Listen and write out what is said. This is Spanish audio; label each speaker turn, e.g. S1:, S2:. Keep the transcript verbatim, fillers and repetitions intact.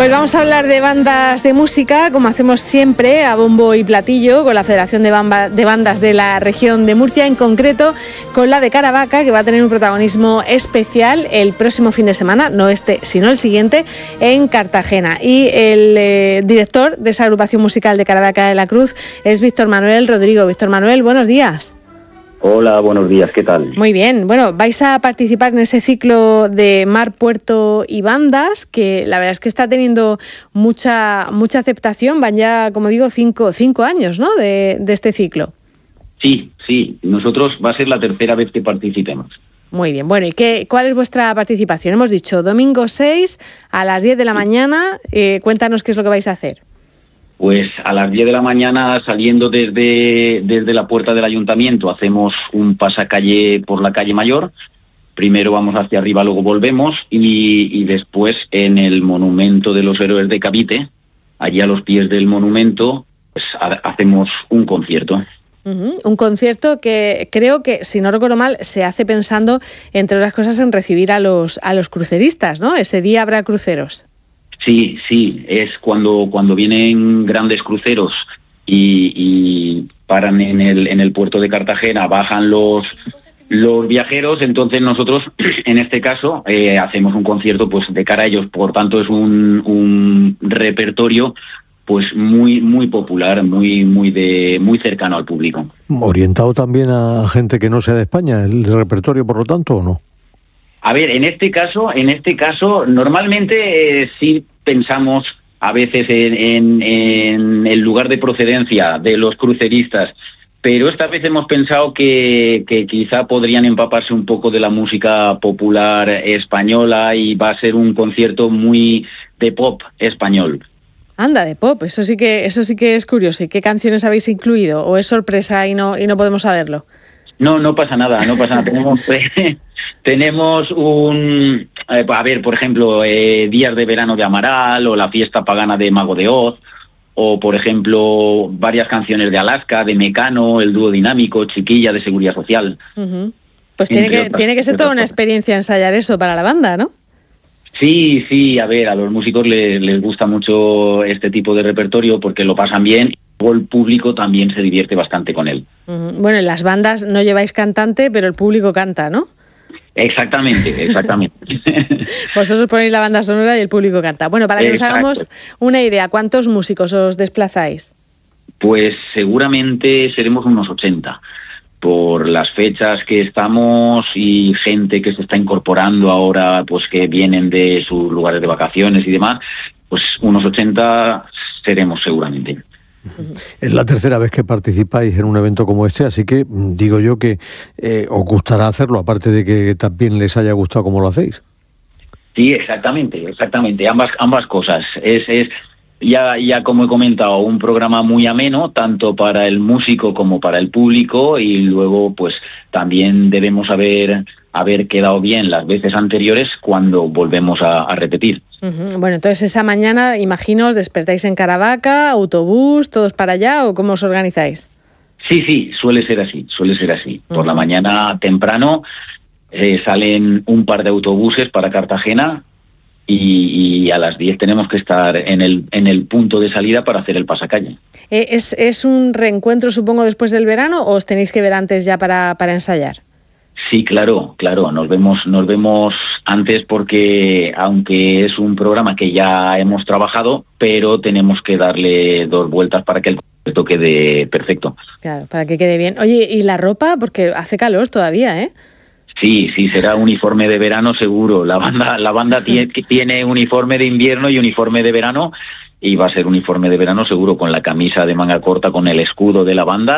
S1: Pues vamos a hablar de bandas de música, como hacemos siempre, a bombo y platillo, con la Federación de, Bamba, de Bandas de la región de Murcia, en concreto con la de Caravaca, que va a tener un protagonismo especial el próximo fin de semana, no este, sino el siguiente, en Cartagena. Y el eh, director de esa agrupación musical de Caravaca de la Cruz es Víctor Manuel Rodrigo. Víctor Manuel, buenos días.
S2: Hola, buenos días, ¿qué tal?
S1: Muy bien, bueno, vais a participar en ese ciclo de Mar, Puerto y Bandas, que la verdad es que está teniendo mucha mucha aceptación, van ya, como digo, cinco, cinco años, ¿no?, de, de este ciclo.
S2: Sí, sí, nosotros va a ser la tercera vez que participemos.
S1: Muy bien, bueno, ¿y qué, cuál es vuestra participación? Hemos dicho domingo seis a las diez de la mañana, eh, cuéntanos qué es lo que vais a hacer.
S2: Pues a las diez de la mañana, saliendo desde, desde la puerta del ayuntamiento, hacemos un pasacalle por la calle Mayor. Primero vamos hacia arriba, luego volvemos y, y después en el monumento de los héroes de Cavite, allí a los pies del monumento, pues ha, hacemos un concierto.
S1: Uh-huh. Un concierto que creo que, si no recuerdo mal, se hace pensando, entre otras cosas, en recibir a los, a los cruceristas, ¿no? Ese día habrá cruceros.
S2: Sí, sí, es cuando cuando vienen grandes cruceros y, y paran en el en el puerto de Cartagena, bajan los los viajeros, entonces nosotros, en este caso, eh, hacemos un concierto pues de cara a ellos, por tanto es un, un repertorio pues muy muy popular, muy muy de muy cercano al público.
S3: ¿Orientado también a gente que no sea de España, el repertorio, por lo tanto, o no?
S2: A ver, en este caso, en este caso, normalmente eh, sí pensamos a veces en, en, en el lugar de procedencia de los cruceristas, pero esta vez hemos pensado que, que quizá podrían empaparse un poco de la música popular española y va a ser un concierto muy de pop español.
S1: Anda, de pop, eso sí que eso sí que es curioso. ¿Y qué canciones habéis incluido? ¿O es sorpresa y no y no podemos saberlo?
S2: No, no pasa nada, no pasa nada. Tenemos, tenemos un... Eh, a ver, por ejemplo, eh, Días de Verano de Amaral, o La Fiesta Pagana de Mago de Oz, o, por ejemplo, varias canciones de Alaska, de Mecano, El Dúo Dinámico, Chiquilla, de Seguridad Social.
S1: Uh-huh. Pues tiene que, otras, tiene que ser toda una experiencia ensayar eso para la banda, ¿no?
S2: Sí, sí, a ver, a los músicos les, les gusta mucho este tipo de repertorio porque lo pasan bien. El público también se divierte bastante con él.
S1: Uh-huh. Bueno, en las bandas no lleváis cantante, pero el público canta, ¿no?
S2: Exactamente, exactamente.
S1: Vosotros ponéis la banda sonora y el público canta. Bueno, para que Exacto. nos hagamos una idea, ¿cuántos músicos os desplazáis?
S2: Pues seguramente seremos unos ochenta. Por las fechas que estamos y gente que se está incorporando ahora, pues que vienen de sus lugares de vacaciones y demás, pues unos ochenta seremos seguramente.
S3: Es la tercera vez que participáis en un evento como este, así que digo yo que eh, os gustará hacerlo, aparte de que también les haya gustado como lo hacéis.
S2: Sí, exactamente, exactamente, ambas ambas cosas. Es es ya ya como he comentado, un programa muy ameno, tanto para el músico como para el público, y luego pues también debemos haber haber quedado bien las veces anteriores cuando volvemos a, a repetir.
S1: Uh-huh. Bueno, entonces esa mañana, imagino, os despertáis en Caravaca, autobús, todos para allá, ¿o cómo os organizáis?
S2: Sí, sí, suele ser así, suele ser así. Uh-huh. Por la mañana temprano eh, salen un par de autobuses para Cartagena y, y a las diez tenemos que estar en el en el punto de salida para hacer el pasacalle.
S1: Eh, ¿Es, ¿Es un reencuentro, supongo, después del verano, o os tenéis que ver antes ya para, para ensayar?
S2: Sí, claro, claro, nos vemos nos vemos antes porque aunque es un programa que ya hemos trabajado, pero tenemos que darle dos vueltas para que el concierto quede perfecto.
S1: Claro, para que quede bien. Oye, ¿y la ropa? Porque hace calor todavía, ¿eh?
S2: Sí, sí, será uniforme de verano seguro. La banda la banda tiene, tiene uniforme de invierno y uniforme de verano, y va a ser uniforme de verano seguro, con la camisa de manga corta con el escudo de la banda.